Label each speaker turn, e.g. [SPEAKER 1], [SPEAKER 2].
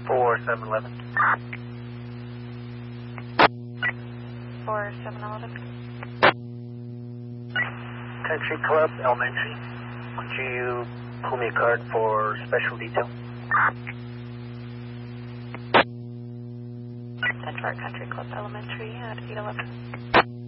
[SPEAKER 1] For 7-Eleven.
[SPEAKER 2] For 7-Eleven.
[SPEAKER 1] Country Club Elementary. Could you pull me a card for special detail?
[SPEAKER 2] Detroit Country Club Elementary at 811.